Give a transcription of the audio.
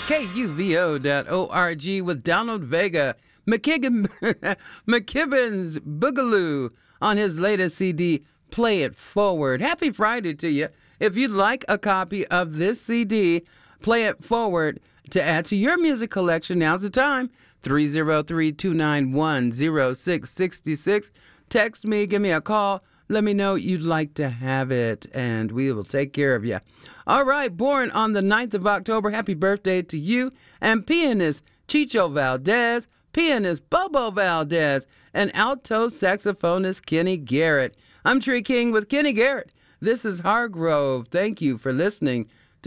KUVO.org with Donald Vega, McKibben's Boogaloo on his latest CD, Play It Forward. Happy Friday to you. If you'd like a copy of this CD, Play It Forward, to add to your music collection, now's the time. 303-291-0666. Text me, give me a call. Let me know you'd like to have it, and we will take care of you. All right, born on the 9th of October, happy birthday to you, and pianist Chicho Valdez, pianist Bobo Valdez, and alto saxophonist Kenny Garrett. I'm Tree King with Kenny Garrett. This is Hargrove. Thank you for listening